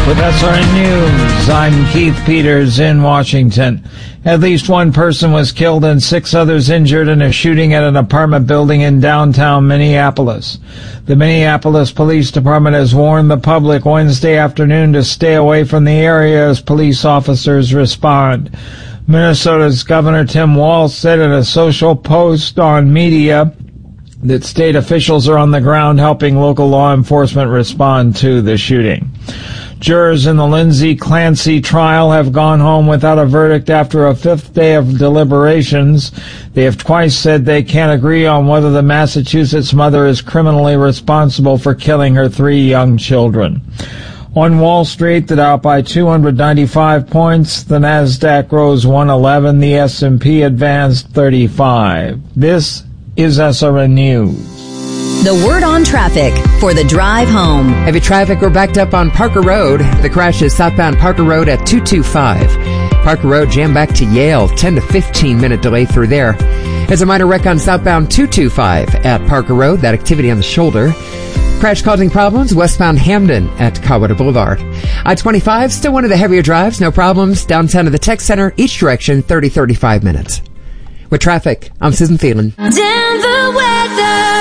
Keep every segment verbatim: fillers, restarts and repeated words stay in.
With S R N News, I'm Keith Peters in Washington. At least one person was killed and six others injured in a shooting at an apartment building in downtown Minneapolis. The Minneapolis Police Department has warned the public Wednesday afternoon to stay away from the area as police officers respond. Minnesota's Governor Tim Walz said in a social post on media that state officials are on the ground helping local law enforcement respond to the shooting. Jurors in the Lindsay Clancy trial have gone home without a verdict after a fifth day of deliberations. They have twice said they can't agree on whether the Massachusetts mother is criminally responsible for killing her three young children. On Wall Street, the Dow by two hundred ninety-five points, the Nasdaq rose one eleven, the S and P advanced thirty-five. This is S R N News. The word on traffic for the drive home. Heavy traffic, we're backed up on Parker Road. The crash is southbound Parker Road at two twenty-five. Parker Road jammed back to Yale, ten to fifteen minute delay through there. There's a minor wreck on southbound two twenty-five at Parker Road, that activity on the shoulder. Crash causing problems westbound Hamden at Coweta Boulevard. I twenty-five, still one of the heavier drives, no problems. Downtown to the Tech Center, each direction, thirty to thirty-five minutes. With traffic, I'm Susan Thielen. Denver weather.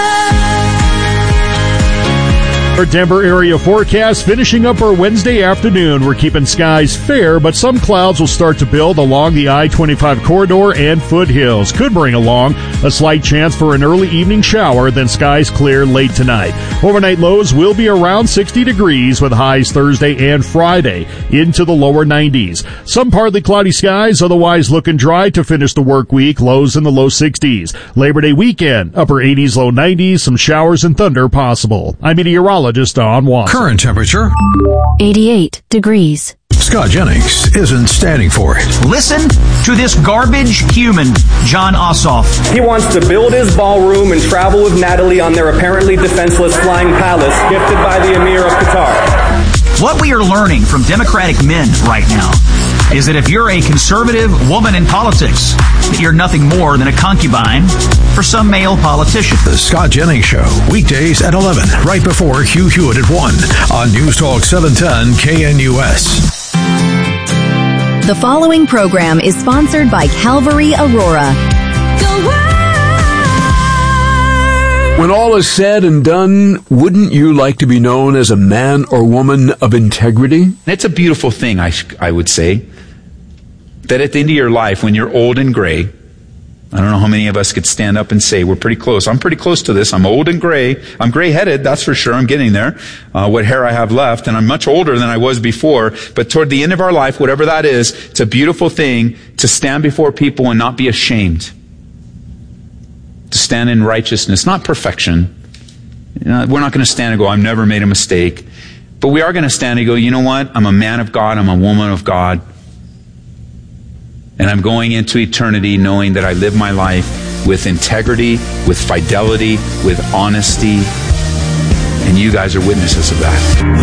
Our Denver area forecast finishing up our Wednesday afternoon. We're keeping skies fair, but some clouds will start to build along the I twenty-five corridor and foothills. Could bring along a slight chance for an early evening shower, then skies clear late tonight. Overnight lows will be around sixty degrees with highs Thursday and Friday into the lower nineties. Some partly cloudy skies, otherwise looking dry to finish the work week. Lows in the low sixties. Labor Day weekend, upper eighties, low nineties. Some showers and thunder possible. I'm meteorologist Don Watson. Current temperature eighty-eight degrees. Scott Jennings isn't standing for it. Listen to this garbage human, John Ossoff. He wants to build his ballroom and travel with Natalie on their apparently defenseless flying palace gifted by the Emir of Qatar. What we are learning from Democratic men right now is that if you're a conservative woman in politics, that you're nothing more than a concubine for some male politician. The Scott Jennings Show, weekdays at eleven, right before Hugh Hewitt at one on News Talk seven ten K N U S. The following program is sponsored by Calvary Aurora. When all is said and done, wouldn't you like to be known as a man or woman of integrity? It's a beautiful thing, I, I would say, that at the end of your life, when you're old and gray, I don't know how many of us could stand up and say, we're pretty close. I'm pretty close to this. I'm old and gray. I'm gray-headed, that's for sure. I'm getting there. Uh, what hair I have left, and I'm much older than I was before. But toward the end of our life, whatever that is, it's a beautiful thing to stand before people and not be ashamed. To stand in righteousness, not perfection. You know, we're not going to stand and go, I've never made a mistake. But we are going to stand and go, you know what? I'm a man of God. I'm a woman of God. And I'm going into eternity knowing that I live my life with integrity, with fidelity, with honesty. And you guys are witnesses of that.